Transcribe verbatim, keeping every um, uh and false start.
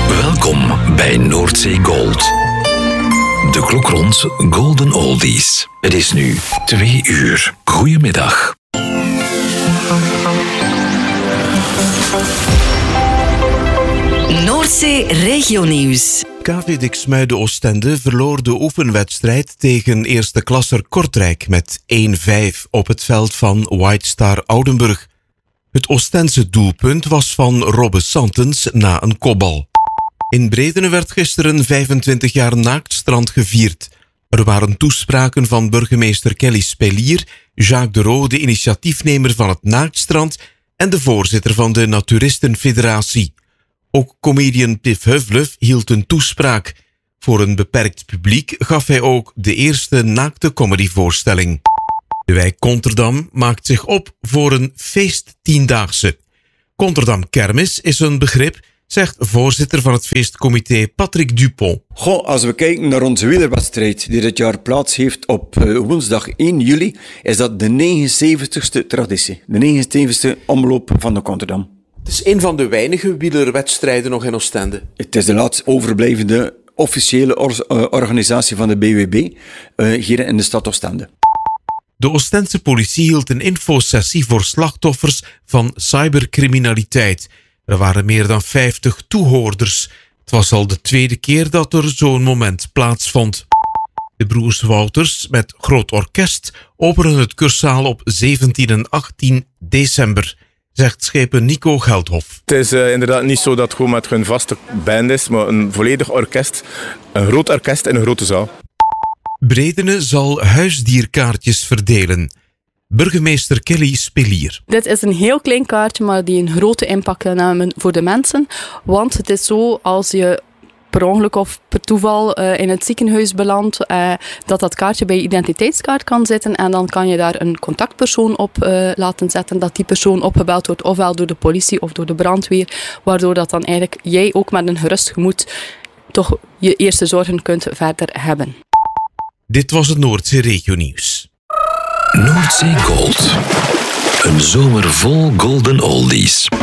Welkom bij Noordzee Gold. De klok rond Golden Oldies. Het is nu twee uur. Goedemiddag. Noordzee Regionieuws. K V Diksmuide-Oostende verloor de oefenwedstrijd tegen eerste klasser Kortrijk met één vijf op het veld van White Star Oudenburg. Het Oostense doelpunt was van Robbe Santens na een kopbal. In Bredene werd gisteren vijfentwintig jaar naaktstrand gevierd. Er waren toespraken van burgemeester Kelly Spelier, Jacques de Roo, de initiatiefnemer van het naaktstrand en de voorzitter van de Naturistenfederatie. Ook comedian Piff Heuvlef hield een toespraak. Voor een beperkt publiek gaf hij ook de eerste naakte comedyvoorstelling. De wijk Konterdam maakt zich op voor een feesttiendaagse. Konterdam Kermis is een begrip, zegt voorzitter van het feestcomité Patrick Dupont. Goh, als we kijken naar onze wielerwedstrijd die dit jaar plaats heeft op uh, woensdag één juli, is dat de negenenzeventigste traditie. De negenenzeventigste omloop van de Konterdam. Het is een van de weinige wielerwedstrijden nog in Oostende. Het is de laatst overblijvende officiële or- uh, organisatie van de B W B uh, hier in de stad Oostende. De Oostense politie hield een infosessie voor slachtoffers van cybercriminaliteit. Er waren meer dan vijftig toehoorders. Het was al de tweede keer dat er zo'n moment plaatsvond. De broers Wouters met groot orkest openen het Cursaal op zeventien en achttien december, zegt schepen Nico Geldhof. Het is uh, inderdaad niet zo dat het gewoon met hun vaste band is, maar een volledig orkest, een groot orkest in een grote zaal. Bredene zal huisdierkaartjes verdelen. Burgemeester Kelly Spelier. Dit is een heel klein kaartje, maar die een grote impact kan hebben voor de mensen. Want het is zo, als je per ongeluk of per toeval uh, in het ziekenhuis belandt, uh, dat dat kaartje bij je identiteitskaart kan zitten en dan kan je daar een contactpersoon op uh, laten zetten, dat die persoon opgebeld wordt, ofwel door de politie of door de brandweer, waardoor dat dan eigenlijk jij ook met een gerust gemoed toch je eerste zorgen kunt verder hebben. Dit was het Noordzee Regionieuws. Noordzee Gold. Een zomer vol Golden Oldies.